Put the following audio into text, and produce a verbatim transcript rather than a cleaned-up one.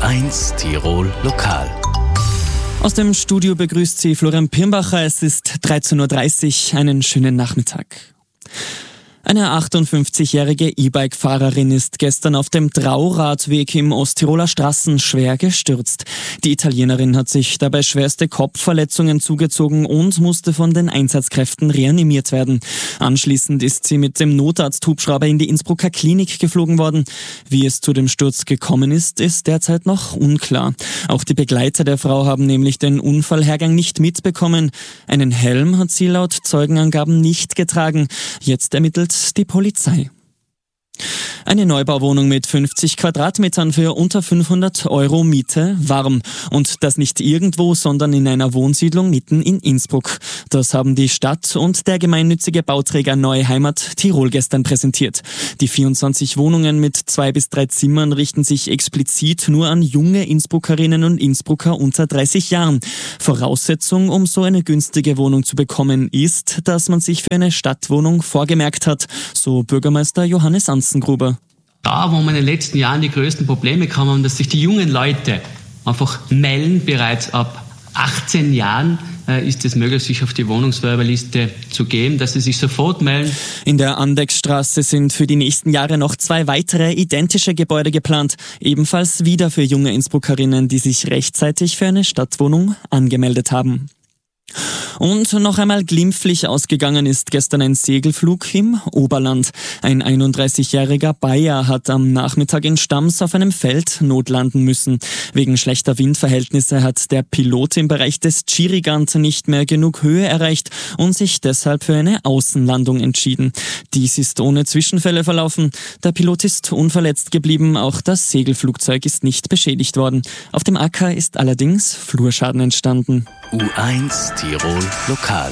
eins Tirol Lokal. Aus dem Studio begrüßt Sie Florian Pirnbacher. Es ist dreizehn Uhr dreißig. Einen schönen Nachmittag. Eine achtundfünfzigjährige E-Bike-Fahrerin ist gestern auf dem Trauradweg im Osttiroler Straßen schwer gestürzt. Die Italienerin hat sich dabei schwerste Kopfverletzungen zugezogen und musste von den Einsatzkräften reanimiert werden. Anschließend ist sie mit dem Notarzt-Hubschrauber in die Innsbrucker Klinik geflogen worden. Wie es zu dem Sturz gekommen ist, ist derzeit noch unklar. Auch die Begleiter der Frau haben nämlich den Unfallhergang nicht mitbekommen. Einen Helm hat sie laut Zeugenangaben nicht getragen. Jetzt ermittelt die Polizei. Eine Neubauwohnung mit fünfzig Quadratmetern für unter fünfhundert Euro Miete warm. Und das nicht irgendwo, sondern in einer Wohnsiedlung mitten in Innsbruck. Das haben die Stadt und der gemeinnützige Bauträger Neue Heimat Tirol gestern präsentiert. Die vierundzwanzig Wohnungen mit zwei bis drei Zimmern richten sich explizit nur an junge Innsbruckerinnen und Innsbrucker unter dreißig Jahren. Voraussetzung, um so eine günstige Wohnung zu bekommen, ist, dass man sich für eine Stadtwohnung vorgemerkt hat, so Bürgermeister Johannes Anzengruber. Da, wo wir in den letzten Jahren die größten Probleme kamen, dass sich die jungen Leute einfach melden, bereits ab achtzehn Jahren äh, ist es möglich, sich auf die Wohnungswerberliste zu geben, dass sie sich sofort melden. In der Andechstraße sind für die nächsten Jahre noch zwei weitere identische Gebäude geplant, ebenfalls wieder für junge Innsbruckerinnen, die sich rechtzeitig für eine Stadtwohnung angemeldet haben. Und noch einmal glimpflich ausgegangen ist gestern ein Segelflug im Oberland. Ein einunddreißigjähriger Bayer hat am Nachmittag in Stams auf einem Feld notlanden müssen. Wegen schlechter Windverhältnisse hat der Pilot im Bereich des Tschirigant nicht mehr genug Höhe erreicht und sich deshalb für eine Außenlandung entschieden. Dies ist ohne Zwischenfälle verlaufen. Der Pilot ist unverletzt geblieben, auch das Segelflugzeug ist nicht beschädigt worden. Auf dem Acker ist allerdings Flurschaden entstanden. U eins Tirol Lokal.